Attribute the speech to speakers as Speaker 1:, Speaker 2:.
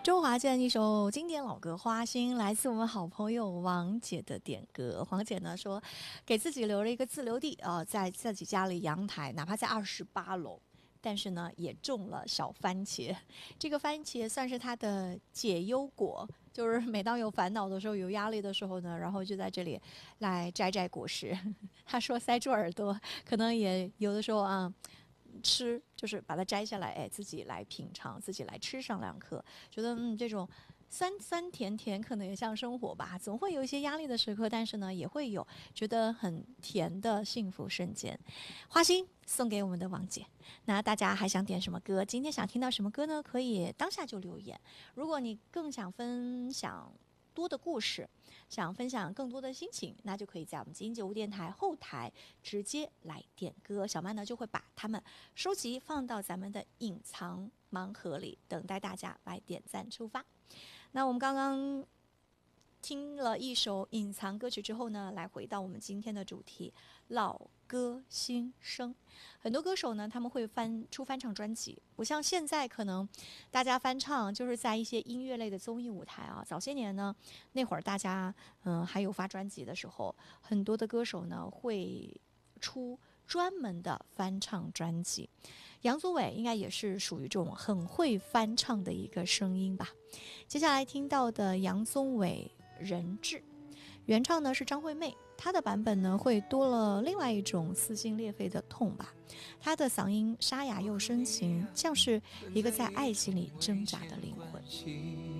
Speaker 1: 周华健一首经典老歌《花心》，来自我们好朋友王姐的点歌。黄姐呢说，给自己留了一个自留地在自己家里阳台，哪怕在28楼。但是呢，也种了小番茄。这个番茄算是她的解忧果，就是每当有烦恼的时候、有压力的时候呢，然后就在这里来摘果实。她说塞住耳朵，可能也有的时候吃就是把它摘下来，哎，自己来品尝，自己来吃上2颗，觉得这种酸酸甜甜可能也像生活吧，总会有一些压力的时刻，但是呢，也会有觉得很甜的幸福瞬间。花心送给我们的王姐。那大家还想点什么歌？今天想听到什么歌呢？可以当下就留言。如果你更想分享多的故事，想分享更多的心情，那就可以在我们金九五电台后台直接来点歌。小曼呢就会把它们收集放到咱们的隐藏盲盒里，等待大家来点赞出发。那我们刚刚听了一首隐藏歌曲之后呢，来回到我们今天的主题，老歌新生。很多歌手呢，他们会出翻唱专辑，不像现在可能大家翻唱就是在一些音乐类的综艺舞台啊。早些年呢，那会儿大家还有发专辑的时候，很多的歌手呢会出专门的翻唱专辑。杨宗纬应该也是属于这种很会翻唱的一个声音吧。接下来听到的杨宗纬人质，原唱呢是张惠妹，她的版本呢会多了另外一种撕心裂肺的痛吧。她的嗓音沙哑又深情，像是一个在爱情里挣扎的灵魂。